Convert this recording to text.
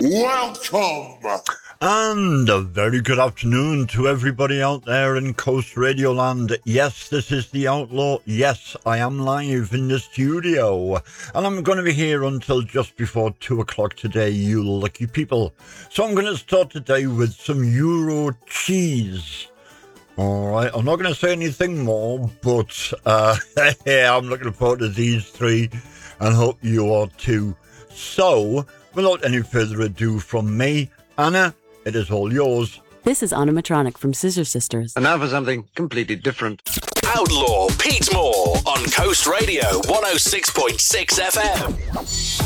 Welcome! And a very good afternoon to everybody out there in Coast Radio Land. Yes, this is The Outlaw. Yes, I am live in the studio. And I'm going to be here until just before 2 o'clock today, you lucky people. So I'm going to start today with some Euro cheese. Alright, I'm not going to say anything more, but I'm looking forward to these three and hope you are too. So, without any further ado from me, Anna, it is all yours. This is Animatronic from Scissor Sisters. And now for something completely different. Outlaw Pete Moore on Coast Radio 106.6 FM.